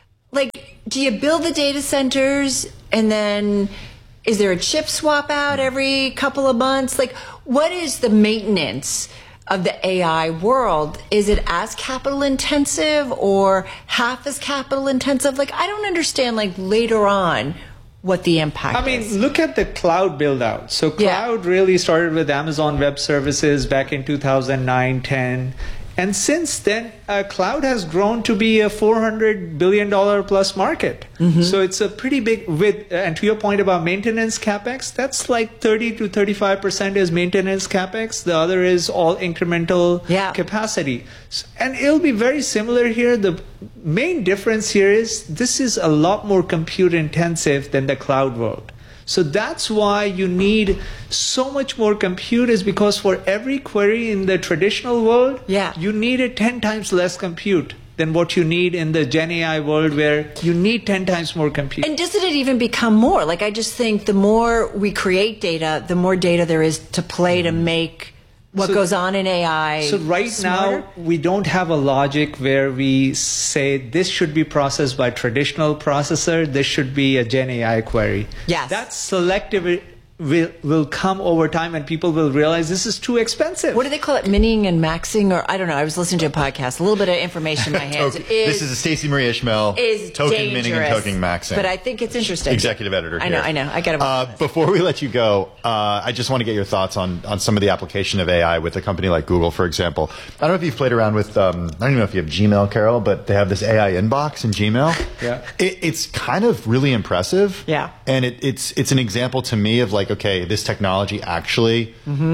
[SPEAKER 1] like do you build the data centers and then is there a chip swap out every couple of months? Like what is the maintenance of the AI world? Is it as capital intensive or half as capital intensive? Like, I don't understand, like, later on what the impact is.
[SPEAKER 18] Look at the cloud build out. So cloud really started with Amazon Web Services back in 2009, 10. And since then, cloud has grown to be a $400 billion plus market. So it's a pretty big, and to your point about maintenance CapEx, that's like 30 to 35% is maintenance CapEx. The other is all incremental capacity. And it'll be very similar here. The main difference here is this is a lot more compute intensive than the cloud world. So that's why you need so much more compute, is because for every query in the traditional world, you needed 10 times less compute than what you need in the Gen AI world, where you need 10 times more compute.
[SPEAKER 1] And doesn't it even become more? Like, I just think the more we create data, the more data there is to play to make what goes on in AI.
[SPEAKER 18] So right now, we don't have a logic where we say this should be processed by traditional processor, this should be a Gen AI query.
[SPEAKER 1] Yes.
[SPEAKER 18] That selective will come over time, and people will realize this is too expensive.
[SPEAKER 1] What do they call it? Mining and maxing? Or I don't know. I was listening to a podcast. A little bit of information in my hands.
[SPEAKER 3] This is a Stacey Marie Ishmael token minting and token maxing.
[SPEAKER 1] But I think it's interesting.
[SPEAKER 3] Executive editor here.
[SPEAKER 1] I know. I got it.
[SPEAKER 3] Before we let you go, I just want to get your thoughts on some of the application of AI with a company like Google, for example. I don't know if you've played around with, I don't even know if you have Gmail, Carol, but they have this AI inbox in Gmail.
[SPEAKER 18] Yeah.
[SPEAKER 3] It's kind of really impressive.
[SPEAKER 1] Yeah.
[SPEAKER 3] And it's an example to me of like, okay, this technology actually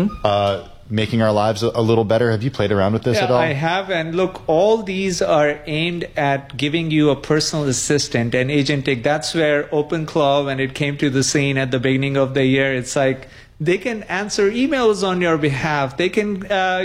[SPEAKER 3] making our lives a little better. Have you played around with this at all?
[SPEAKER 18] I have. And look, all these are aimed at giving you a personal assistant and agentic. That's where OpenClaw, when it came to the scene at the beginning of the year, it's like they can answer emails on your behalf. They can,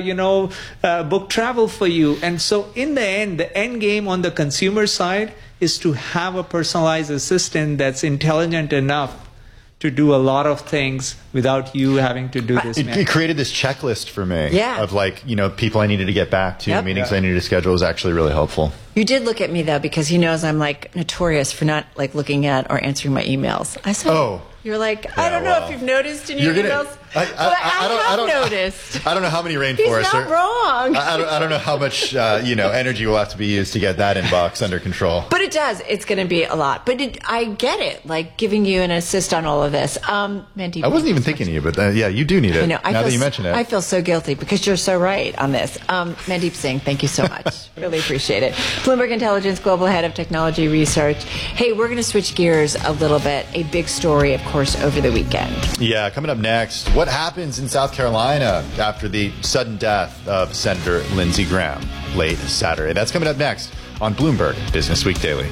[SPEAKER 18] book travel for you. And so in the end game on the consumer side is to have a personalized assistant that's intelligent enough to do a lot of things without you having to do this.
[SPEAKER 3] It created this checklist for me of like, people I needed to get back to, meetings I needed to schedule. Was actually really helpful.
[SPEAKER 1] You did look at me though, because he knows I'm like notorious for not like looking at or answering my emails. I said, you're like, I don't know if you've noticed in your emails. I have noticed.
[SPEAKER 3] I don't know how many rainforests.
[SPEAKER 1] He's not wrong.
[SPEAKER 3] I don't know how much energy will have to be used to get that inbox under control.
[SPEAKER 1] But it does. It's going to be a lot. But I get it. Like giving you an assist on all of this. Mandeep,
[SPEAKER 3] I wasn't even thinking of you, but you do need it.
[SPEAKER 1] I know.
[SPEAKER 3] Now that you mention it,
[SPEAKER 1] I feel so guilty because you're so right on this. Mandeep Singh, thank you so much. Really appreciate it. Bloomberg Intelligence Global Head of Technology Research. Hey, we're going to switch gears a little bit. A big story, of course, over the weekend.
[SPEAKER 3] Yeah, coming up next, what happens in South Carolina after the sudden death of Senator Lindsey Graham late Saturday? That's coming up next on Bloomberg Business Week Daily.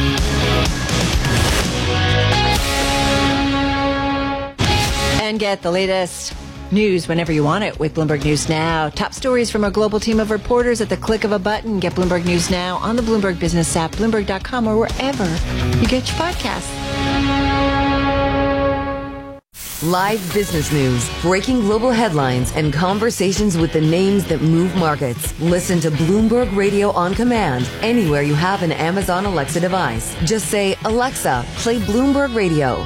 [SPEAKER 1] And get the latest news whenever you want it with Bloomberg News Now. Top stories from our global team of reporters at the click of a button. Get Bloomberg News Now on the Bloomberg Business app, Bloomberg.com, or wherever you get your podcasts.
[SPEAKER 6] Live business news, breaking global headlines, and conversations with the names that move markets. Listen to Bloomberg Radio on command anywhere you have an Amazon Alexa device. Just say, Alexa, play Bloomberg Radio.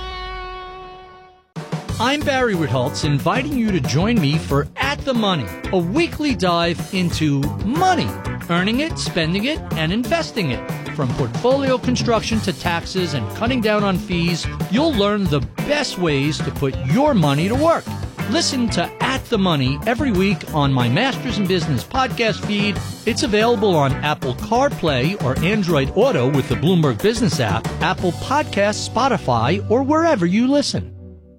[SPEAKER 19] I'm Barry Ritholtz, inviting you to join me for At the Money, a weekly dive into money, earning it, spending it, and investing it. From portfolio construction to taxes and cutting down on fees, you'll learn the best ways to put your money to work. Listen to At the Money every week on my Masters in Business podcast feed. It's available on Apple CarPlay or Android Auto with the Bloomberg Business app, Apple Podcasts, Spotify, or wherever you listen.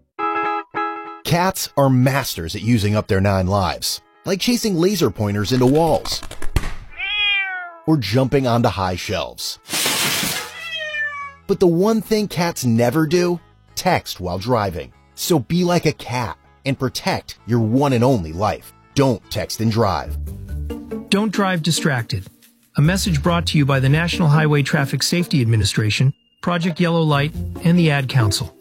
[SPEAKER 20] Cats are masters at using up their 9 lives, like chasing laser pointers into walls or jumping onto high shelves. But the one thing cats never do, text while driving. So be like a cat and protect your one and only life. Don't text and drive.
[SPEAKER 21] Don't drive distracted. A message brought to you by the National Highway Traffic Safety Administration, Project Yellow Light, and the Ad Council.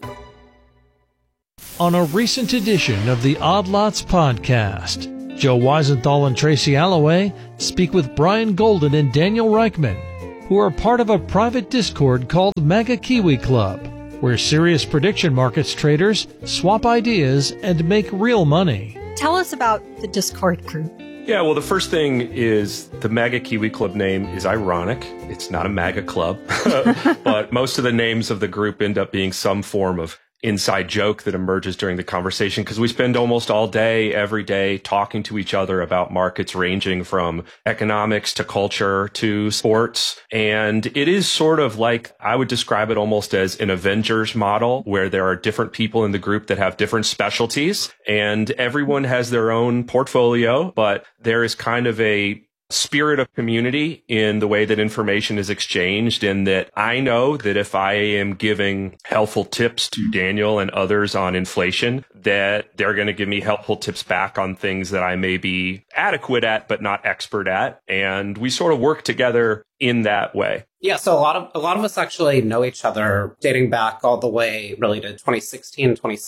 [SPEAKER 19] On a recent edition of the Odd Lots podcast, Joe Weisenthal and Tracy Alloway speak with Brian Golden and Daniel Reichman, who are part of a private Discord called Mega Kiwi Club, where serious prediction markets traders swap ideas and make real money.
[SPEAKER 22] Tell us about the Discord group.
[SPEAKER 23] Yeah, well, the first thing is the MAGA Kiwi Club name is ironic. It's not a MAGA club, but most of the names of the group end up being some form of inside joke that emerges during the conversation, because we spend almost all day, every day, talking to each other about markets ranging from economics to culture to sports. And it is sort of like, I would describe it almost as an Avengers model, where there are different people in the group that have different specialties, and everyone has their own portfolio, but there is kind of a spirit of community in the way that information is exchanged, in that I know that if I am giving helpful tips to Daniel and others on inflation, that they're going to give me helpful tips back on things that I may be adequate at, but not expert at. And we sort of work together in that way.
[SPEAKER 24] Yeah, so a lot of us actually know each other dating back all the way really to 2016,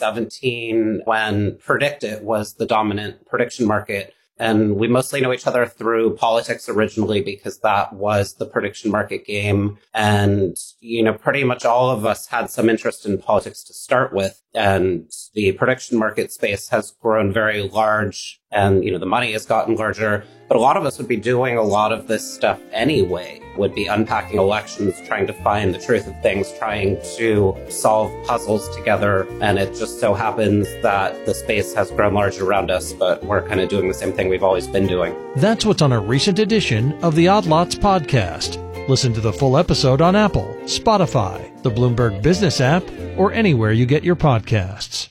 [SPEAKER 24] 2017, when PredictIt was the dominant prediction market. And we mostly know each other through politics originally, because that was the prediction market game. And, pretty much all of us had some interest in politics to start with. And the prediction market space has grown very large, and, the money has gotten larger. But a lot of us would be doing a lot of this stuff anyway, would be unpacking elections, trying to find the truth of things, trying to solve puzzles together. And it just so happens that the space has grown larger around us, but we're kind of doing the same thing we've always been doing.
[SPEAKER 19] That's what's on a recent edition of the Odd Lots podcast. Listen to the full episode on Apple, Spotify, the Bloomberg Business app, or anywhere you get your podcasts.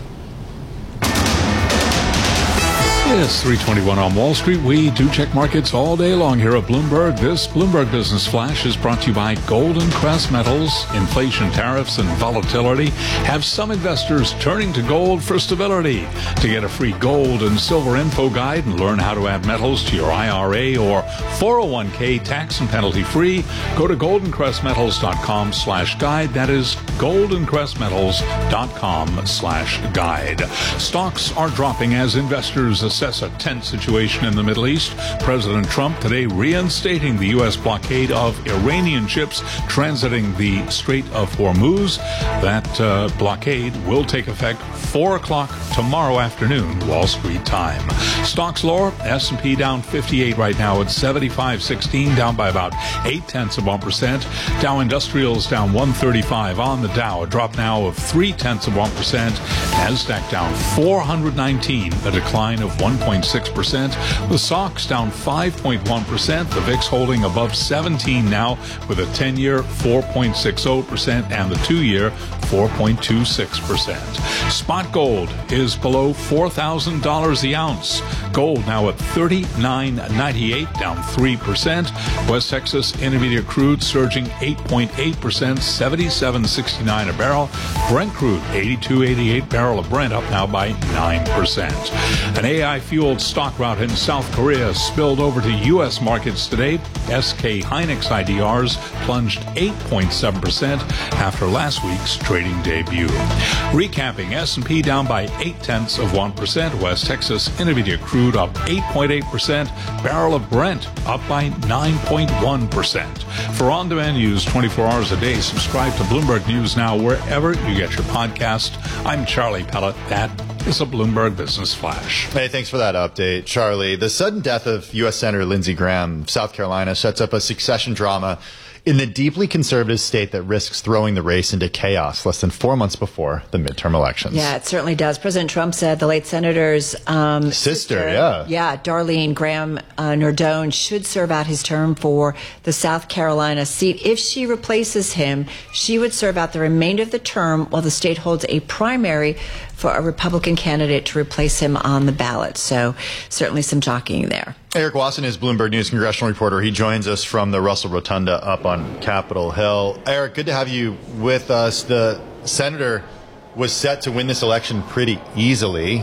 [SPEAKER 17] It's 3:21 on Wall Street. We do check markets all day long here at Bloomberg. This Bloomberg Business Flash is brought to you by Golden Crest Metals. Inflation, tariffs, and volatility have some investors turning to gold for stability. To get a free gold and silver info guide and learn how to add metals to your IRA or 401k tax and penalty free, go to goldencrestmetals.com/guide. That is goldencrestmetals.com/guide. Stocks are dropping as investors assess a tense situation in the Middle East. President Trump today reinstating the U.S. blockade of Iranian ships transiting the Strait of Hormuz. That blockade will take effect 4 o'clock tomorrow afternoon, Wall Street time. Stocks lower. S&P down 58 right now at 75.16, down by about 0.8%. Dow Industrials down 135 on the Dow, a drop now of 0.3%. Nasdaq down 419, a decline of 1.6%. The SOX down 5.1%. The VIX holding above 17 now with a 10-year 4.60% and the 2-year 4.26%. Spot gold is below $4,000 the ounce. Gold now at $39.98, down 3%. West Texas Intermediate crude surging 8.8%, $77.69 a barrel. Brent crude, $82.88 barrel of Brent, up now by 9%. An AI-fueled stock rout in South Korea spilled over to U.S. markets today. SK Hynix IDRs plunged 8.7% after last week's trading debut. Recapping, S&P down by 0.8%. West Texas Intermediate crude up 8.8%. Barrel of Brent up by 9.1%. For on-demand news 24 hours a day, subscribe to Bloomberg News Now wherever you get your podcast. I'm Charlie Pellet. That is a Bloomberg Business Flash.
[SPEAKER 3] Hey, thanks for that update, Charlie. The sudden death of U.S. Senator Lindsey Graham, South Carolina, sets up a succession drama in the deeply conservative state that risks throwing the race into chaos less than 4 months before the midterm elections.
[SPEAKER 1] Yeah, it certainly does. President Trump said the late senator's sister, Darlene Graham Nardone, should serve out his term for the South Carolina seat. If she replaces him, she would serve out the remainder of the term while the state holds a primary for a Republican candidate to replace him on the ballot. So certainly some jockeying there.
[SPEAKER 3] Eric Wasson is Bloomberg News congressional reporter. He joins us from the Russell Rotunda up on Capitol Hill. Eric, good to have you with us. The senator was set to win this election pretty easily.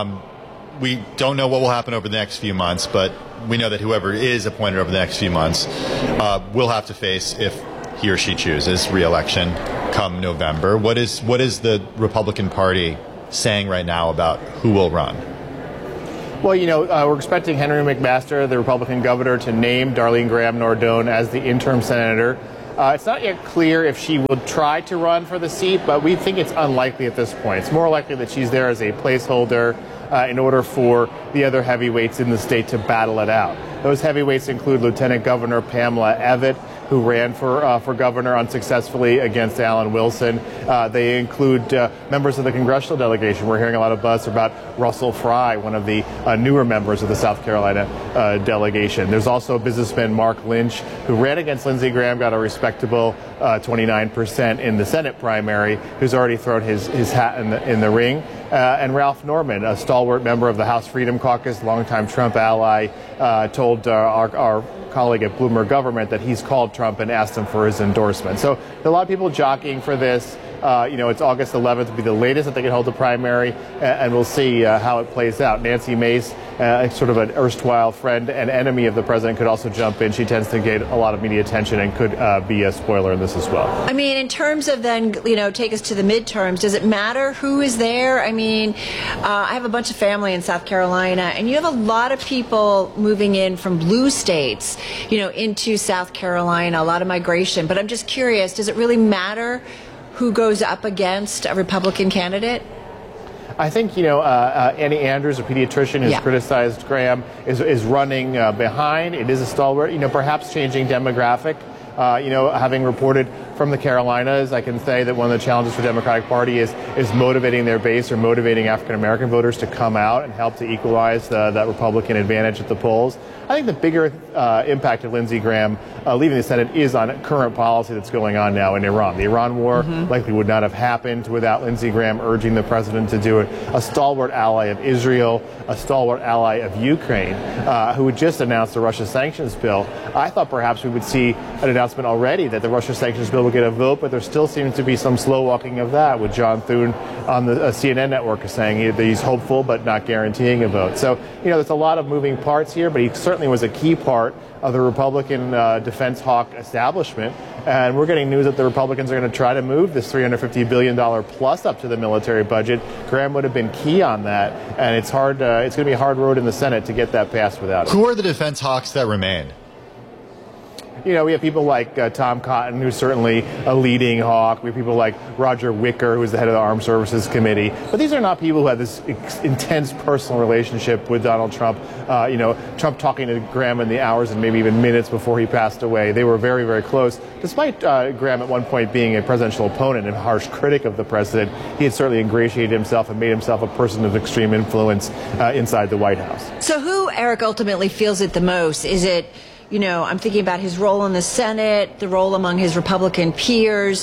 [SPEAKER 3] We don't know what will happen over the next few months, but we know that whoever is appointed over the next few months will have to face, if he or she chooses, re-election come November. What is the Republican Party saying right now about who will run?
[SPEAKER 2] Well, we're expecting Henry McMaster, the Republican governor, to name Darlene Graham Nardone as the interim senator. It's not yet clear if she will try to run for the seat, but we think it's unlikely at this point. It's more likely that she's there as a placeholder in order for the other heavyweights in the state to battle it out. Those heavyweights include Lieutenant Governor Pamela Abbott, who ran for governor unsuccessfully against Alan Wilson. They include members of the congressional delegation. We're hearing a lot of buzz about Russell Fry, one of the newer members of the South Carolina delegation. There's also businessman Mark Lynch, who ran against Lindsey Graham, got a respectable 29% in the Senate primary, who's already thrown his hat in the ring. And Ralph Norman, a stalwart member of the House Freedom Caucus, longtime Trump ally, told our colleague at Bloomberg Government that he's called Trump and asked him for his endorsement. So there are a lot of people jockeying for this. It's August 11th will be the latest that they can hold the primary, and we'll see how it plays out. Nancy Mace, sort of an erstwhile friend and enemy of the president, could also jump in. She tends to get a lot of media attention and could be a spoiler in this as well.
[SPEAKER 1] I mean, in terms of then, take us to the midterms, does it matter who is there? I mean, I have a bunch of family in South Carolina, and you have a lot of people moving in from blue states, into South Carolina, a lot of migration. But I'm just curious, does it really matter who goes up against a Republican candidate?
[SPEAKER 2] I think, Annie Andrews, a pediatrician who's criticized Graham, is running behind. It is a stalwart, perhaps changing demographic. Having reported from the Carolinas, I can say that one of the challenges for the Democratic Party is motivating their base or motivating African-American voters to come out and help to equalize that Republican advantage at the polls. I think the bigger impact of Lindsey Graham leaving the Senate is on current policy that's going on now in Iran. The Iran war likely would not have happened without Lindsey Graham urging the president to do it. A stalwart ally of Israel, a stalwart ally of Ukraine, who had just announced the Russia sanctions bill. I thought perhaps we would see an announcement already that the Russia sanctions bill will get a vote, but there still seems to be some slow walking of that, with John Thune on the CNN network saying that he's hopeful but not guaranteeing a vote. So, there's a lot of moving parts here, but he certainly was a key part of the Republican defense hawk establishment. And we're getting news that the Republicans are going to try to move this $350 billion plus up to the military budget. Graham would have been key on that, and it's hard. It's going to be a hard road in the Senate to get that passed without it.
[SPEAKER 3] Who are the defense hawks that remain?
[SPEAKER 2] We have people like Tom Cotton, who's certainly a leading hawk. We have people like Roger Wicker, who's the head of the Armed Services Committee. But these are not people who have this intense personal relationship with Donald Trump. Trump talking to Graham in the hours and maybe even minutes before he passed away. They were very, very close. Despite Graham at one point being a presidential opponent and harsh critic of the president, he had certainly ingratiated himself and made himself a person of extreme influence inside the White House.
[SPEAKER 1] So who, Eric, ultimately feels it the most? Is it I'm thinking about his role in the Senate, the role among his Republican peers,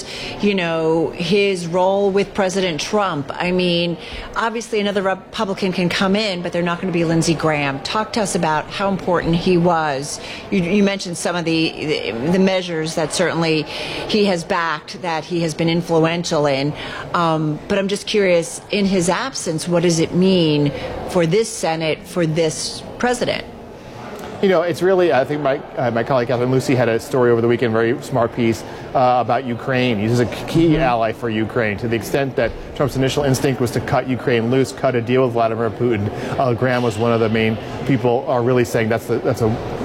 [SPEAKER 1] his role with President Trump. I mean, obviously another Republican can come in, but they're not going to be Lindsey Graham. Talk to us about how important he was. You mentioned some of the measures that certainly he has backed, that he has been influential in. But I'm just curious, in his absence, what does it mean for this Senate, for this president?
[SPEAKER 2] It's really, I think my colleague Kathleen Lucy had a story over the weekend, very smart piece about Ukraine. He's a key ally for Ukraine, to the extent that Trump's initial instinct was to cut Ukraine loose, cut a deal with Vladimir Putin. Graham was one of the main people are really saying that's a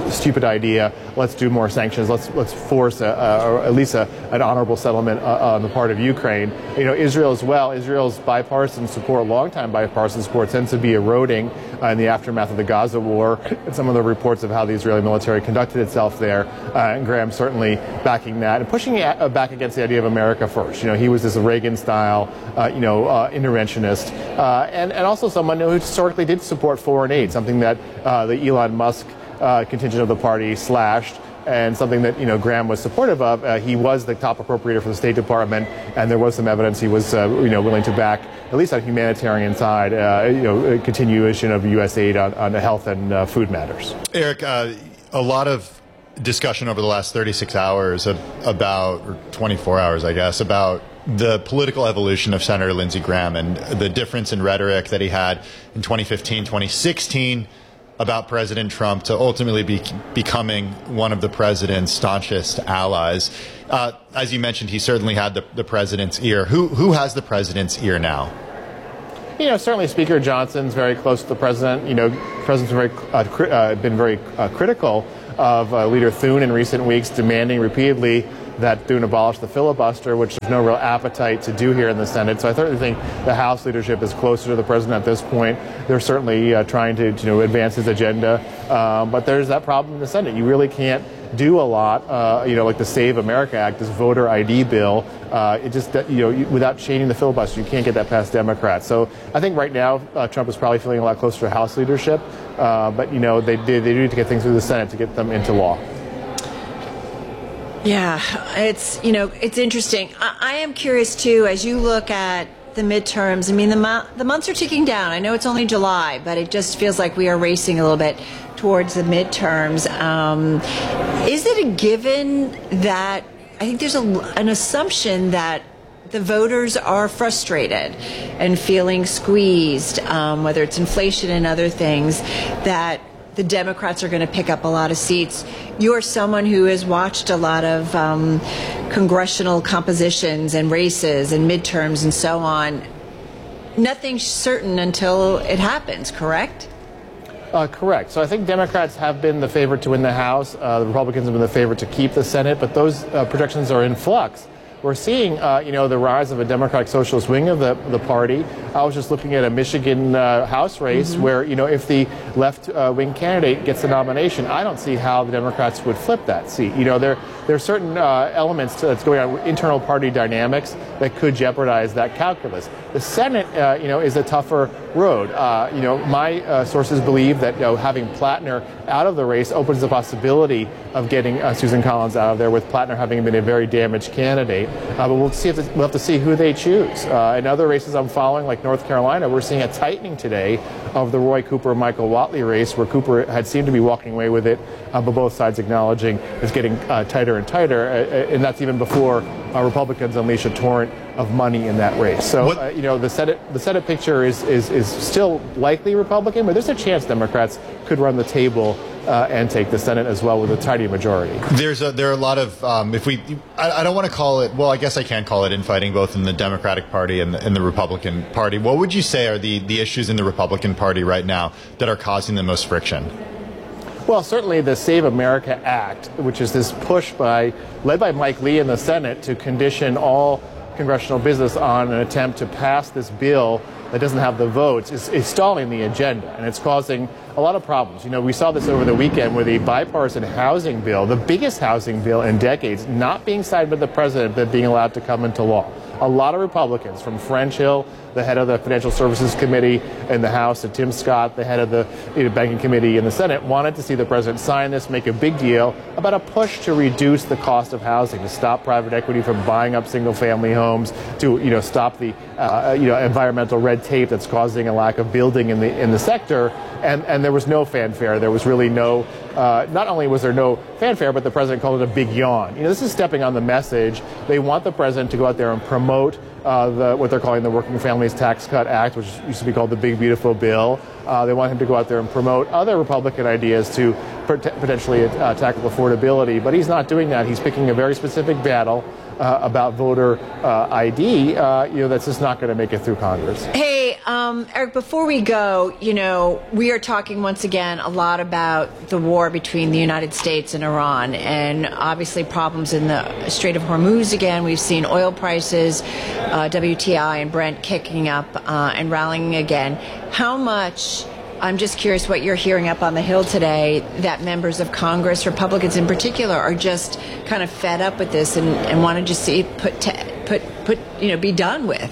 [SPEAKER 2] stupid idea. Let's do more sanctions. Let's force or at least an honorable settlement on the part of Ukraine. Israel as well. Israel's bipartisan support, longtime bipartisan support, tends to be eroding in the aftermath of the Gaza war. And some of the reports of how the Israeli military conducted itself there, and Graham certainly backing that and pushing it back against the idea of America first. He was this Reagan-style, interventionist, and also someone who historically did support foreign aid, something that the Elon Musk contingent of the party slashed, and something that Graham was supportive of. He was the top appropriator for the State Department, and there was some evidence he was willing to back, at least on humanitarian side, continuation of U.S. aid on health and food matters.
[SPEAKER 3] Eric, a lot of discussion over the last 36 hours about, or 24 hours, I guess, about the political evolution of Senator Lindsey Graham and the difference in rhetoric that he had in 2015, 2016 about President Trump to ultimately becoming one of the president's staunchest allies. As you mentioned, he certainly had the president's ear. Who has the president's ear now?
[SPEAKER 2] Certainly Speaker Johnson's very close to the president. The president's been very critical of Leader Thune in recent weeks, demanding repeatedly that Thune abolish the filibuster, which there's no real appetite to do here in the Senate. So I certainly think the House leadership is closer to the president at this point. They're certainly trying to advance his agenda. But there's that problem in the Senate. You really can't do a lot, like the Save America Act, this voter ID bill. It just, without changing the filibuster, you can't get that past Democrats. So I think right now Trump is probably feeling a lot closer to House leadership. But, they do need to get things through the Senate to get them into law.
[SPEAKER 1] Yeah, it's interesting. I am curious, too, as you look at the midterms. I mean, the months are ticking down. I know it's only July, but it just feels like we are racing a little bit towards the midterms. Is it a given that I think there's an assumption that the voters are frustrated and feeling squeezed, whether it's inflation and other things, that the Democrats are going to pick up a lot of seats. You're someone who has watched a lot of congressional compositions and races and midterms and so on. Nothing's certain until it happens, correct?
[SPEAKER 2] Correct. So I think Democrats have been the favorite to win the House. The Republicans have been the favorite to keep the Senate, but those projections are in flux. We're seeing, the rise of a Democratic Socialist wing of the party. I was just looking at a Michigan House race where, if the left-wing candidate gets the nomination, I don't see how the Democrats would flip that seat. There are certain elements that's going on, internal party dynamics that could jeopardize that calculus. The Senate, is a tougher road. My sources believe that having Plattner out of the race opens the possibility of getting Susan Collins out of there, with Plattner having been a very damaged candidate. But we'll have to see who they choose. In other races I'm following, like North Carolina, we're seeing a tightening today of the Roy Cooper-Michael Whatley race, where Cooper had seemed to be walking away with it, but both sides acknowledging it's getting tighter and tighter, and that's even before Republicans unleash a torrent of money in that race. So, the Senate picture is still likely Republican, but there's a chance Democrats could run the table and take the Senate as well with a tidy majority.
[SPEAKER 3] There are a lot of I don't want to call it, well, I guess I can call it infighting both in the Democratic Party and the Republican Party. What would you say are the issues in the Republican Party right now that are causing the most friction?
[SPEAKER 2] Well, certainly the Save America Act, which is this push led by Mike Lee in the Senate to condition all congressional business on an attempt to pass this bill that doesn't have the votes, is stalling the agenda, and it's causing a lot of problems. We saw this over the weekend with a bipartisan housing bill, the biggest housing bill in decades, not being signed by the president, but being allowed to come into law. A lot of Republicans, from French Hill, the head of the Financial Services Committee in the House, and Tim Scott, the head of the Banking Committee in the Senate, wanted to see the president sign this, make a big deal about a push to reduce the cost of housing, to stop private equity from buying up single-family homes, to stop the environmental red tape that's causing a lack of building in the sector. And there was no fanfare. There was really no. Not only was there no fanfare, but the president called it a big yawn. This is stepping on the message. They want the president to go out there and promote what they're calling the Working Families Tax Cut Act, which used to be called the Big Beautiful Bill. They want him to go out there and promote other Republican ideas to potentially tackle affordability. But he's not doing that. He's picking a very specific battle about voter ID, that's just not going to make it through Congress.
[SPEAKER 1] Hey, Eric, before we go, we are talking once again a lot about the war between the United States and Iran, and obviously problems in the Strait of Hormuz again. We've seen oil prices, WTI and Brent kicking up and rallying again. How much, I'm just curious what you're hearing up on the Hill today, that members of Congress, Republicans in particular, are just kind of fed up with this and want to just see it be done with.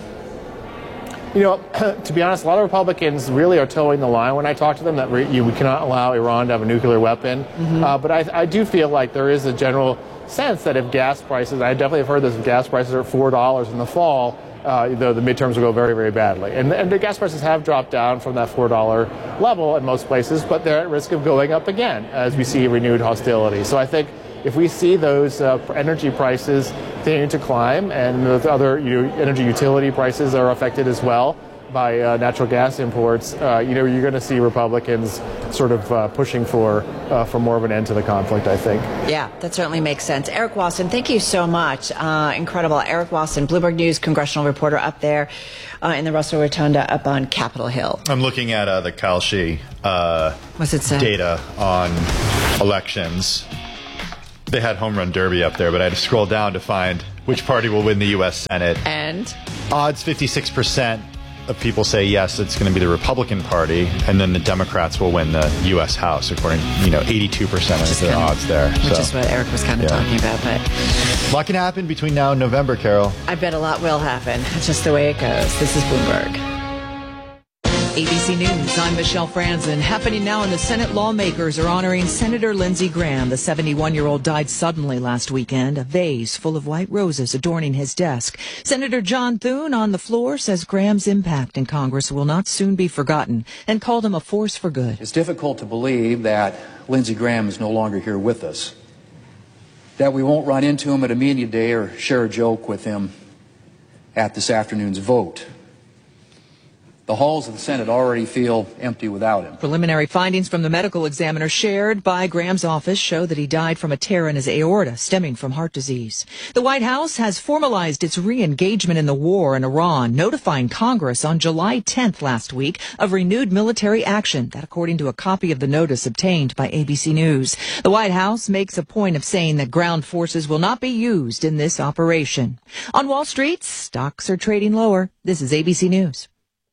[SPEAKER 2] To be honest, a lot of Republicans really are towing the line when I talk to them that we cannot allow Iran to have a nuclear weapon. But I do feel like there is a general sense that if gas prices, I definitely have heard this, if gas prices are $4 in the fall, the midterms will go very, very badly. And the gas prices have dropped down from that $4 level in most places, but they're at risk of going up again as we see renewed hostility. So I think if we see those energy prices continuing to climb and the other energy utility prices are affected as well by natural gas imports, you're going to see Republicans sort of pushing for more of an end to the conflict, I think.
[SPEAKER 1] Yeah, that certainly makes sense. Eric Wasson, thank you so much. Incredible. Eric Wasson, Bloomberg News congressional reporter up there in the Russell Rotunda up on Capitol Hill.
[SPEAKER 3] I'm looking at the Kalshi
[SPEAKER 1] What's it say?
[SPEAKER 3] Data on elections. They had Home Run Derby up there, but I had to scroll down to find which party will win the U.S. Senate.
[SPEAKER 1] And?
[SPEAKER 3] Odds 56% of people say yes, it's going to be the Republican Party, and then the Democrats will win the U.S. House, according 82% of the odds there.
[SPEAKER 1] Which is what Eric was kind of talking about. But
[SPEAKER 3] a lot can happen between now and November, Carol.
[SPEAKER 1] I bet a lot will happen. It's just the way it goes. This is Bloomberg.
[SPEAKER 10] ABC News, I'm Michelle Franzen. Happening now in the Senate, lawmakers are honoring Senator Lindsey Graham. The 71-year-old died suddenly last weekend. A vase full of white roses adorning his desk. Senator John Thune on the floor says Graham's impact in Congress will not soon be forgotten and called him a force for good.
[SPEAKER 4] It's difficult to believe that Lindsey Graham is no longer here with us, that we won't run into him at a media day or share a joke with him at this afternoon's vote. The halls of the Senate already feel empty without him.
[SPEAKER 10] Preliminary findings from the medical examiner shared by Graham's office show that he died from a tear in his aorta stemming from heart disease. The White House has formalized its re-engagement in the war in Iran, notifying Congress on July 10th last week of renewed military action. That according to a copy of the notice obtained by ABC News. The White House makes a point of saying that ground forces will not be used in this operation. On Wall Street, stocks are trading lower. This is ABC News.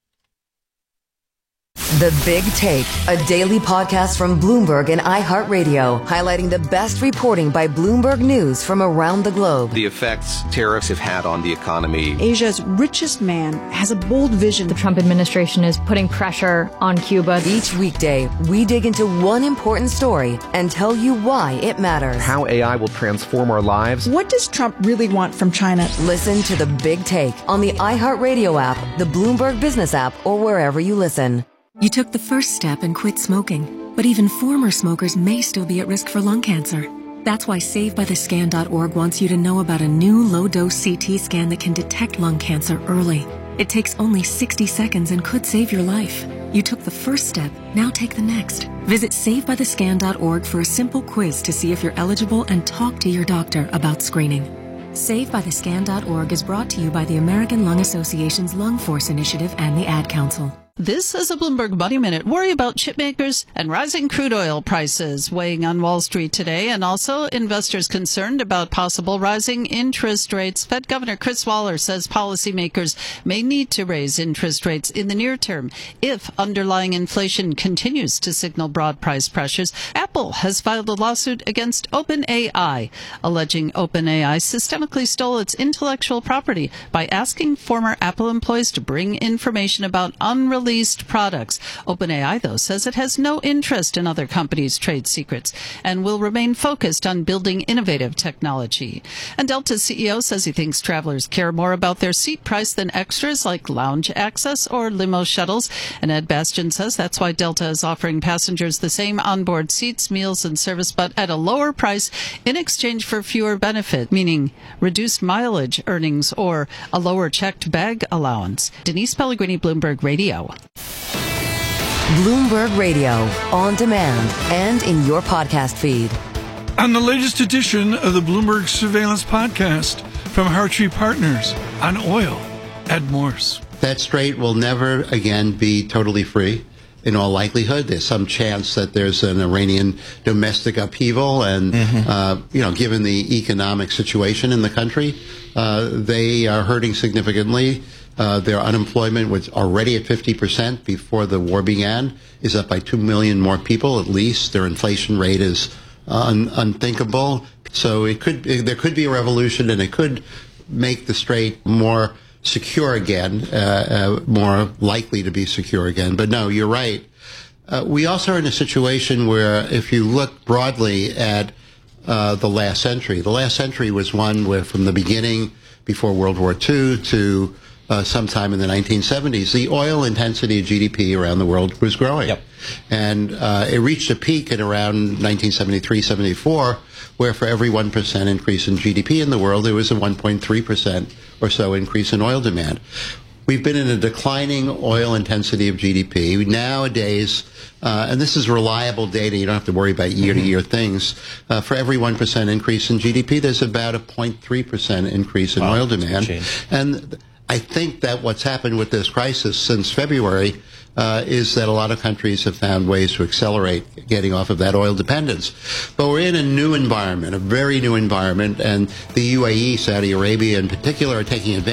[SPEAKER 6] The Big Take, a daily podcast from Bloomberg and iHeartRadio, highlighting the best reporting by Bloomberg News from around the globe.
[SPEAKER 5] The effects tariffs have had on the economy.
[SPEAKER 22] Asia's richest man has a bold vision.
[SPEAKER 7] The Trump administration is putting pressure on Cuba.
[SPEAKER 6] Each weekday, we dig into one important story and tell you why it matters.
[SPEAKER 5] How AI will transform our lives.
[SPEAKER 22] What does Trump really want from China?
[SPEAKER 6] Listen to The Big Take on the iHeartRadio app, the Bloomberg Business app, or wherever you listen.
[SPEAKER 8] You took the first step and quit smoking, but even former smokers may still be at risk for lung cancer. That's why SaveByTheScan.org wants you to know about a new low-dose CT scan that can detect lung cancer early. It takes only 60 seconds and could save your life. You took the first step, now take the next. Visit SaveByTheScan.org for a simple quiz to see if you're eligible and talk to your doctor about screening. SaveByTheScan.org is brought to you by the American Lung Association's Lung Force Initiative and the Ad Council.
[SPEAKER 25] This is a Bloomberg Money Minute. Worry about chip makers and rising crude oil prices weighing on Wall Street today, and also investors concerned about possible rising interest rates. Fed Governor Chris Waller says policymakers may need to raise interest rates in the near term if underlying inflation continues to signal broad price pressures. Apple has filed a lawsuit against OpenAI, alleging OpenAI systemically stole its intellectual property by asking former Apple employees to bring information about unrelated products. OpenAI, though, says it has no interest in other companies' trade secrets and will remain focused on building innovative technology. And Delta's CEO says he thinks travelers care more about their seat price than extras like lounge access or limo shuttles. And Ed Bastian says that's why Delta is offering passengers the same onboard seats, meals, and service, but at a lower price in exchange for fewer benefit, meaning reduced mileage earnings or a lower checked bag allowance. Denise Pellegrini, Bloomberg Radio.
[SPEAKER 6] Bloomberg Radio, on demand and in your podcast feed.
[SPEAKER 26] On the latest edition of the Bloomberg Surveillance Podcast from Hartree Partners on oil, Ed Morse.
[SPEAKER 9] That strait will never again be totally free. In all likelihood, there's some chance that there's an Iranian domestic upheaval, and given the economic situation in the country, they are hurting significantly. Their unemployment was already at 50% before the war began, is up by 2 million more people at least. Their inflation rate is unthinkable. So there could be a revolution, and it could make the strait more secure again, more likely to be secure again. But no, you're right. We also are in a situation where, if you look broadly at the last century was one where, from the beginning, before World War II to sometime in the 1970s, the oil intensity of GDP around the world was growing. Yep. And it reached a peak at around 1973-74, where for every 1% increase in GDP in the world, there was a 1.3% or so increase in oil demand. We've been in a declining oil intensity of GDP. Nowadays, and this is reliable data, you don't have to worry about year-to-year things, for every 1% increase in GDP, there's about a 0.3% increase in oil demand. And I think that what's happened with this crisis since February is that a lot of countries have found ways to accelerate getting off of that oil dependence. But we're in a new environment, a very new environment, and the UAE, Saudi Arabia in particular, are taking advantage